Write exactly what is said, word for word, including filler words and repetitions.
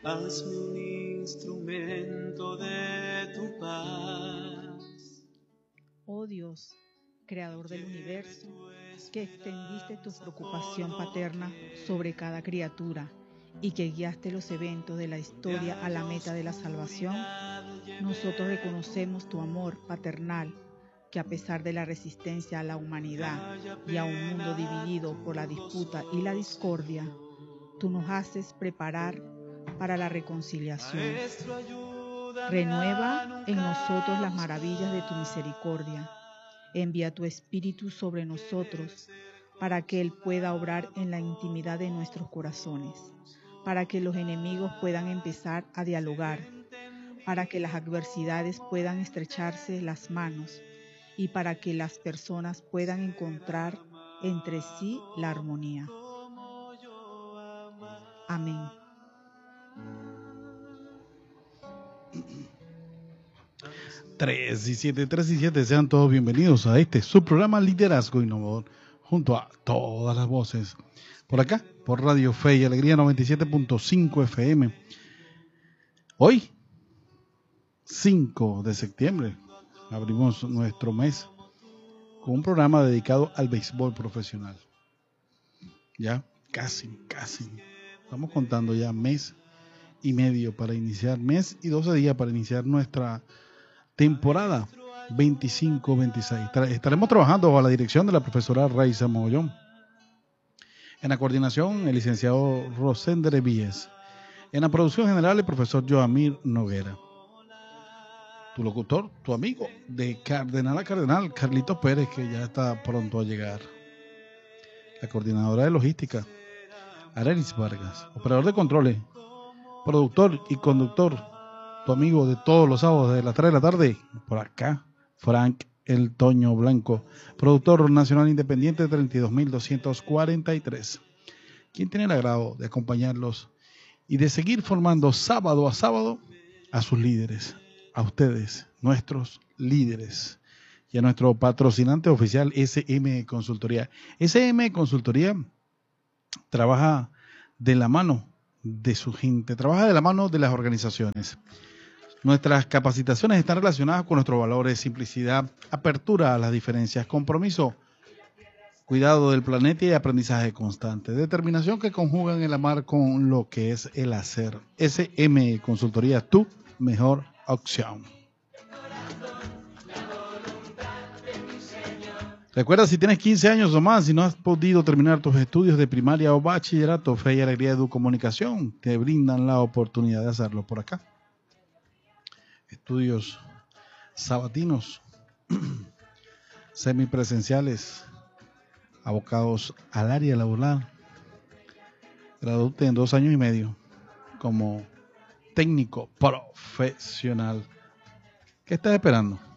hazme un instrumento de tu paz. Oh Dios, creador del universo, que extendiste tu preocupación paterna sobre cada criatura y que guiaste los eventos de la historia a la meta de la salvación, nosotros reconocemos tu amor paternal, que a pesar de la resistencia a la humanidad y a un mundo dividido por la disputa y la discordia, tú nos haces preparar para la reconciliación. Renueva en nosotros las maravillas de tu misericordia. Envía tu Espíritu sobre nosotros para que Él pueda obrar en la intimidad de nuestros corazones, para que los enemigos puedan empezar a dialogar, para que las adversidades puedan estrecharse las manos y para que las personas puedan encontrar entre sí la armonía. Amén. Tres y siete, tres y siete, sean todos bienvenidos a este su programa Liderazgo Innovador, junto a todas las voces, por acá, por Radio Fe y Alegría noventa y siete punto cinco F M. Hoy, cinco de septiembre, abrimos nuestro mes con un programa dedicado al béisbol profesional. Ya, casi, casi, estamos contando ya mes y medio para iniciar, mes y doce días para iniciar nuestra temporada veinticinco veintiséis. Estaremos trabajando bajo la dirección de la profesora Raiza Mogollón. En la coordinación, el licenciado Rosender Víez. En la producción general, el profesor Joamir Noguera. Tu locutor, tu amigo, de Cardenal a Cardenal, Carlitos Pérez, que ya está pronto a llegar. La coordinadora de logística, Arelis Vargas. Operador de controles, productor y conductor, tu amigo de todos los sábados de las tres de la tarde, por acá, Frank El Toño Blanco, productor nacional independiente treinta y dos mil doscientos cuarenta y tres, quien tiene el agrado de acompañarlos y de seguir formando sábado a sábado a sus líderes, a ustedes, nuestros líderes, y a nuestro patrocinante oficial S M Consultoría. S M Consultoría trabaja de la mano de su gente, trabaja de la mano de las organizaciones. Nuestras capacitaciones están relacionadas con nuestros valores: simplicidad, apertura a las diferencias, compromiso, cuidado del planeta y aprendizaje constante. Determinación que conjugan el amar con lo que es el hacer. S M Consultoría, tu mejor opción. Recuerda, si tienes quince años o más y no has podido terminar tus estudios de primaria o bachillerato, Fe y Alegría Educomunicación te brindan la oportunidad de hacerlo por acá. Estudios sabatinos, semipresenciales, abocados al área laboral. Gradúate en dos años y medio como técnico profesional. ¿Qué estás esperando?